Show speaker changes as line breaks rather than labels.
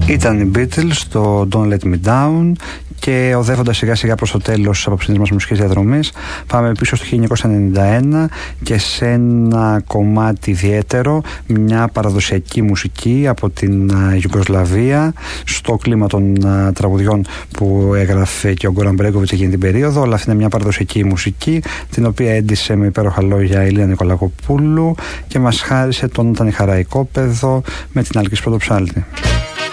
Ήταν οι Beatles στο Don't Let Me Down. Και οδεύοντας σιγά σιγά προς το τέλος της απόψινής μας μουσικής διαδρομής, πάμε πίσω στο 1991 και σε ένα κομμάτι ιδιαίτερο, μια παραδοσιακή μουσική από την Ιουγκοσλαβία, στο κλίμα των τραγουδιών που έγραφε και ο Γκόραν Μπρέγκοβιτς εκείνη την περίοδο. Αλλά αυτή είναι μια παραδοσιακή μουσική, την οποία έντισε με υπέροχα λόγια η Ηλία Νικολακοπούλου και μας χάρισε τον Ήταν η χαρά οικόπεδο με την Άλκης Πρωτοψάλτη.